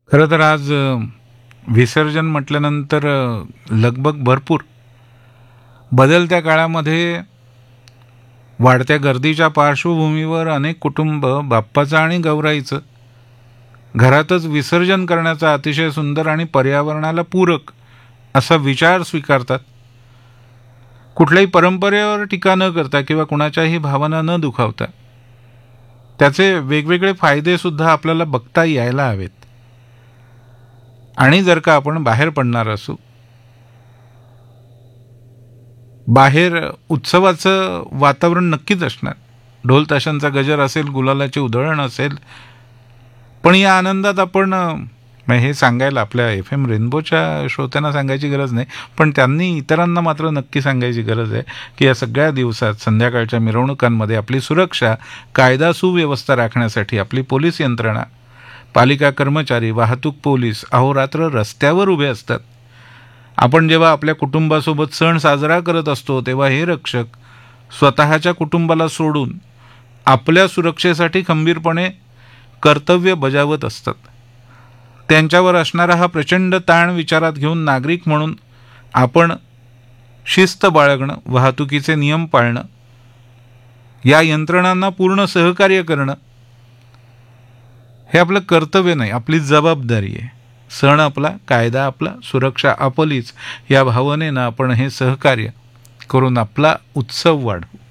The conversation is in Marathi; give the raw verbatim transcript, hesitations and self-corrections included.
खरं तर आज अ, विसर्जन म्हटल्यानंतर अ, लगबग भरपूर. बदलत्या काळामध्ये वाढत्या गर्दीच्या पार्श्वभूमीवर अनेक कुटुंब बाप्पाचं आणि गौराईचं घरातच विसर्जन करण्याचा अतिशय सुंदर आणि पर्यावरणाला पूरक असा विचार स्वीकारतात. कुठल्याही परंपरेवर टीका न करता किंवा कुणाच्याही भावना न दुखावता त्याचे वेगवेगळे फायदे सुद्धा आपल्याला बघता यायला हवेत. आणि जर का आपण बाहेर पडणार असू, बाहेर उत्सवाचं वातावरण नक्कीच असणार. ढोल ताशांचा गजर असेल, गुलालाची उधळण असेल, पण या आनंदात आपण अ, मग हे सांगायला आपल्या एफ एम रेनबोच्या श्रोत्यांना सांगायची गरज नाही, पण त्यांनी इतरांना मात्र नक्की सांगायची गरज आहे की या सगळ्या दिवसात संध्याकाळच्या मिरवणुकांमध्ये आपली सुरक्षा, कायदा सुव्यवस्था राखण्यासाठी आपली पोलीस यंत्रणा, पालिका कर्मचारी, वाहतूक पोलीस अहोरात्र रस्त्यावर उभे असतात. आपण जेव्हा आपल्या कुटुंबासोबत सण साजरा करत असतो तेव्हा हे रक्षक स्वतःच्या कुटुंबाला सोडून आपल्या सुरक्षेसाठी खंबीरपणे कर्तव्य बजावत असतात. त्यांच्यावर असणारा हा प्रचंड ताण विचारात घेऊन नागरिक म्हणून आपण शिस्त बाळगणं, वाहतुकीचे नियम पाळणं, या यंत्रणांना पूर्ण सहकार्य करणं हे आपलं कर्तव्य नाही, आपली जबाबदारी आहे. सण आपला, कायदा आपला, सुरक्षा आपलीच, या भावनेनं आपण हे सहकार्य करून आपला उत्सव वाढवू.